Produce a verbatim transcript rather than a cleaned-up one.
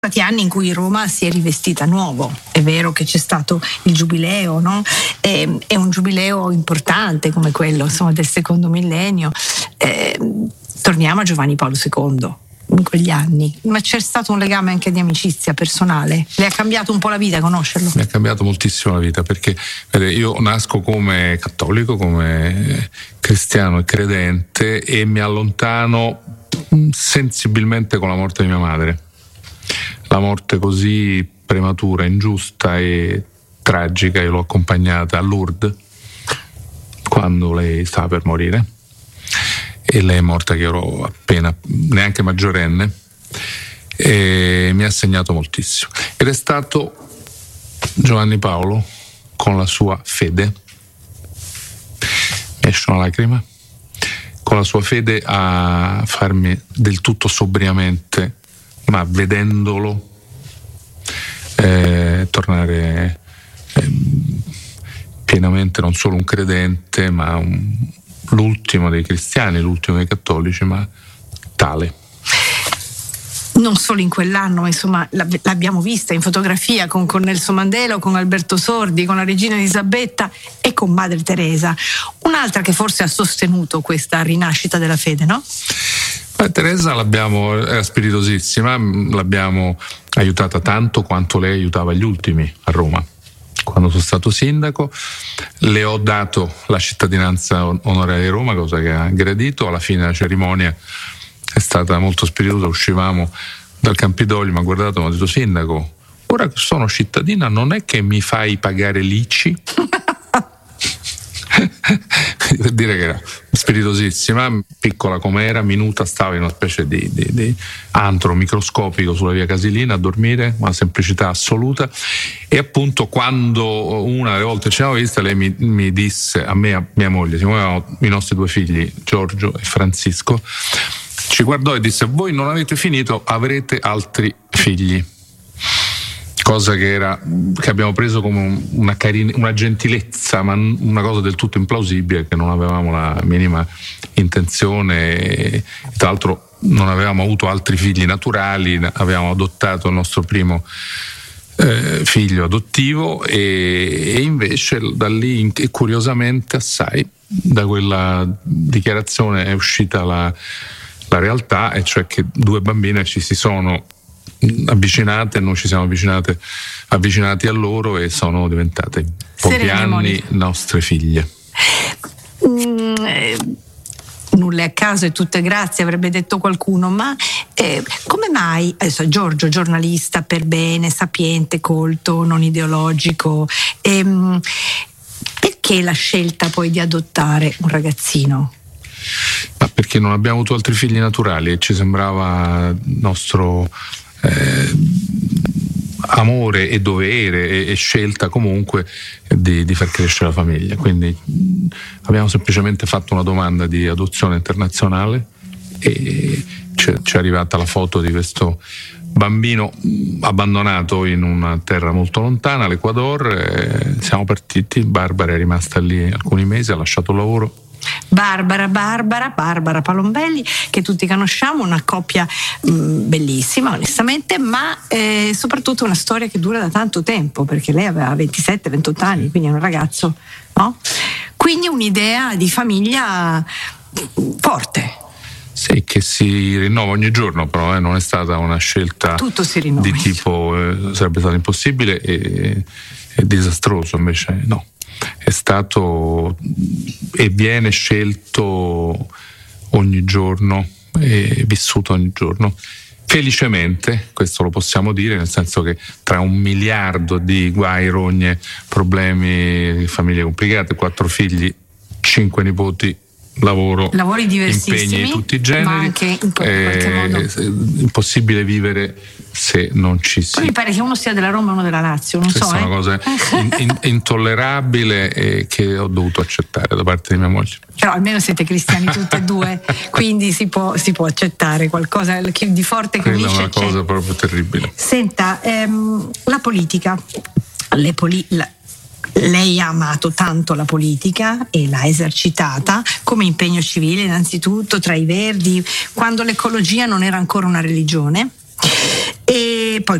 stati anni in cui Roma si è rivestita nuovo. È vero che c'è stato il giubileo, no? È, è un giubileo importante come quello, insomma, del secondo millennio. Eh, torniamo a Giovanni Paolo secondo in quegli anni, ma c'è stato un legame anche di amicizia personale. Le ha cambiato un po' la vita conoscerlo? Mi ha cambiato moltissimo la vita, perché vede, io nasco come cattolico, come cristiano e credente, e mi allontano sensibilmente con la morte di mia madre. La morte così prematura, ingiusta e tragica, io l'ho accompagnata a Lourdes quando lei stava per morire, e lei è morta che ero appena neanche maggiorenne, e mi ha segnato moltissimo. Ed è stato Giovanni Paolo, con la sua fede, mi esce una lacrima, con la sua fede a farmi del tutto sobriamente, ma vedendolo eh, tornare eh, pienamente non solo un credente, ma un, l'ultimo dei cristiani, l'ultimo dei cattolici, ma tale. Non solo in quell'anno, ma insomma l'abbiamo vista in fotografia con, con Nelson Mandela, con Alberto Sordi, con la regina Elisabetta e con Madre Teresa, un'altra che forse ha sostenuto questa rinascita della fede, no? Beh, Teresa l'abbiamo, era spiritosissima, l'abbiamo aiutata tanto quanto lei aiutava gli ultimi a Roma. Quando sono stato sindaco le ho dato la cittadinanza onoraria di Roma, cosa che ha gradito. Alla fine della cerimonia è stata molto spiritosa, uscivamo dal Campidoglio, mi ha guardato e mi ha detto: sindaco, ora che sono cittadina non è che mi fai pagare l'I C I? Per dire che era spiritosissima, piccola com'era, minuta, stava in una specie di, di, di antro microscopico sulla via Casilina a dormire, una semplicità assoluta. E appunto quando una delle volte ci avevamo vista, lei mi, mi disse, a me e a mia moglie, siccome avevamo i nostri due figli, Giorgio e Francisco, ci guardò e disse: voi non avete finito, avrete altri figli. Cosa che era che abbiamo preso come una, carina, una gentilezza, ma una cosa del tutto implausibile, che non avevamo la minima intenzione, e tra l'altro non avevamo avuto altri figli naturali, avevamo adottato il nostro primo eh, figlio adottivo, e, e invece da lì, curiosamente assai, da quella dichiarazione è uscita la, la realtà, e cioè che due bambine ci si sono avvicinate, noi ci siamo avvicinate, avvicinati a loro, e sono diventate in pochi anni nostre figlie. Mm, eh, nulla è a caso e tutte grazie, avrebbe detto qualcuno, ma eh, come mai adesso Giorgio, giornalista per bene, sapiente, colto, non ideologico, ehm, perché la scelta poi di adottare un ragazzino? Ma perché non abbiamo avuto altri figli naturali e ci sembrava nostro Eh, amore e dovere e, e scelta comunque di, di far crescere la famiglia. Quindi mh, abbiamo semplicemente fatto una domanda di adozione internazionale, e ci è arrivata la foto di questo bambino mh, abbandonato in una terra molto lontana, l'Ecuador, e siamo partiti. Barbara è rimasta lì alcuni mesi, ha lasciato il lavoro. Barbara, Barbara, Barbara Palombelli, che tutti conosciamo, una coppia mh, bellissima onestamente, ma eh, soprattutto una storia che dura da tanto tempo, perché lei aveva ventisette ventotto anni, quindi è un ragazzo, no? Quindi un'idea di famiglia forte. Sì, che si rinnova ogni giorno, però eh, non è stata una scelta Tutto si rinnova di tipo eh, sarebbe stato impossibile e, e disastroso, invece no. È stato e viene scelto ogni giorno e vissuto ogni giorno. Felicemente, questo lo possiamo dire, nel senso che tra un miliardo di guai, rogne, problemi, famiglie complicate, quattro figli, cinque nipoti, lavoro, lavori diversissimi, impegni di tutti i generi, ma anche in qualche modo è impossibile vivere se non ci si. Poi mi pare che uno sia della Roma e uno della Lazio, non Questa so. è una eh. cosa in, in, intollerabile, e che ho dovuto accettare da parte di mia moglie. Però almeno siete cristiani tutti e due, quindi si può, si può accettare qualcosa di forte che Quella unisce. è una cosa c'è. Proprio terribile. Senta, ehm, la politica, le poli- la, lei ha amato tanto la politica e l'ha esercitata come impegno civile, innanzitutto tra i Verdi, quando l'ecologia non era ancora una religione. E poi